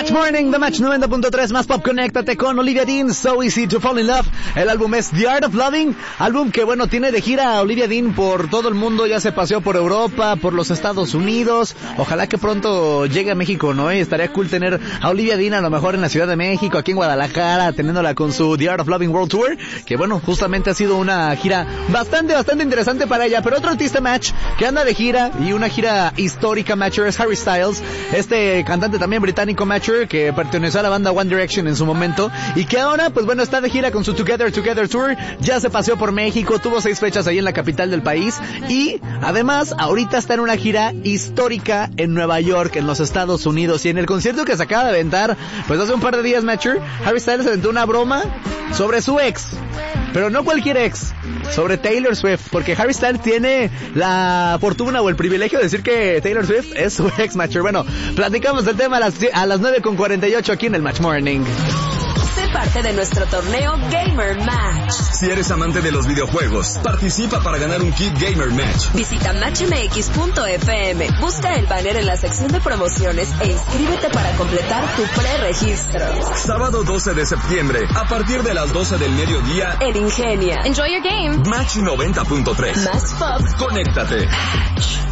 Match Morning, The Match 90.3 más pop. Conéctate con Olivia Dean, So Easy to Fall in Love. El álbum es The Art of Loving, álbum que bueno, tiene de gira a Olivia Dean por todo el mundo. Ya se paseó por Europa, por los Estados Unidos. Ojalá que pronto llegue a México, ¿no? Y estaría cool tener a Olivia Dean a lo mejor en la Ciudad de México, aquí en Guadalajara, teniéndola con su The Art of Loving World Tour, que bueno, justamente ha sido una gira bastante interesante para ella. Pero otro artista Match que anda de gira, y una gira histórica Matcher, es Harry Styles, este cantante también británico Matcher, que perteneció a la banda One Direction en su momento, y que ahora pues bueno está de gira con su Together Tour. Ya se paseó por México, tuvo 6 fechas ahí en la capital del país, y además ahorita está en una gira histórica en Nueva York, en los Estados Unidos. Y en el concierto que se acaba de aventar pues hace un par de días, Matcher, Harry Styles aventó una broma sobre su ex, pero no cualquier ex, sobre Taylor Swift, porque Harry Styles tiene la fortuna o el privilegio de decir que Taylor Swift es su ex, Matcher. Bueno, platicamos del tema a las 9:48 aquí en el Match Morning. Sé parte de nuestro torneo Gamer Match. Si eres amante de los videojuegos, participa para ganar un kit Gamer Match. Visita matchmx.fm, busca el banner en la sección de promociones e inscríbete para completar tu preregistro. Sábado 12 de septiembre, a partir de las 12 del mediodía, en Ingenia. Enjoy your game. Match 90.3. Más pop. Conéctate. Match.